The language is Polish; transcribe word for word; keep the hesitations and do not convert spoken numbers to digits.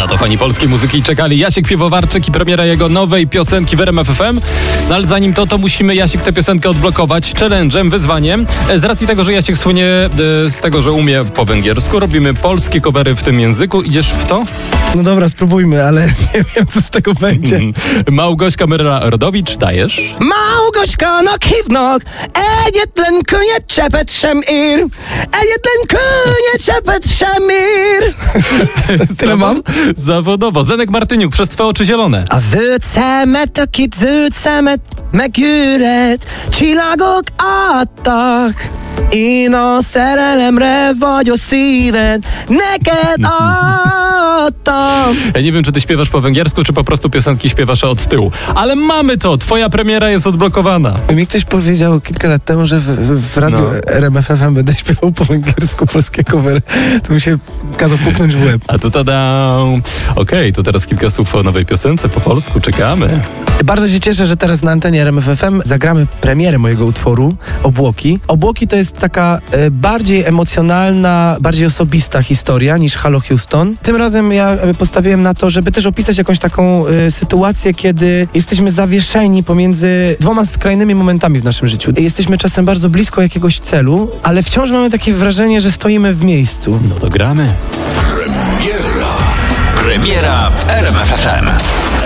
Na to fani polskiej muzyki czekali Jasiek Piwowarczyk i premiera jego nowej piosenki w R M F F M. No ale zanim to, to musimy, Jasiek, tę piosenkę odblokować challenge'em, wyzwaniem. Z racji tego, że Jasiek słynie z tego, że umie po węgiersku, robimy polskie covery w tym języku. Idziesz w to? No dobra, spróbujmy, ale nie wiem, co z tego będzie. Małgośka Myra-Rodowicz, dajesz? Małgośka, no kiwnok, egyetlen könnyebb sem ír, egyetlen könnyebb sem ír. Tyle mam? Zawodowo. Zenek Martyniuk, Przez twoje oczy zielone. A zöld szemet, akit zöld szemet megüret, csillagok adtak. Ino szerelemre vagy a szíved, neked adtam. Ja nie wiem, czy ty śpiewasz po węgiersku, czy po prostu piosenki śpiewasz od tyłu. Ale mamy to, twoja premiera jest odblokowana. Mi ktoś powiedział kilka lat temu, że w, w, w radiu No. R M F F M będę śpiewał po węgiersku polskie covery. To mi się kazał puknąć w łeb. A to tada. Okej, okay, to teraz kilka słów o nowej piosence po polsku, czekamy. Bardzo się cieszę, że teraz na antenie R M F F M zagramy premierę mojego utworu Obłoki. Obłoki to jest taka e, bardziej emocjonalna, bardziej osobista historia niż Halo Houston. Tym razem ja e, postawiłem na to, żeby też opisać jakąś taką e, sytuację, kiedy jesteśmy zawieszeni pomiędzy dwoma skrajnymi momentami w naszym życiu. Jesteśmy czasem bardzo blisko jakiegoś celu, ale wciąż mamy takie wrażenie, że stoimy w miejscu. No to gramy. Premiera. Premiera w R M F F M.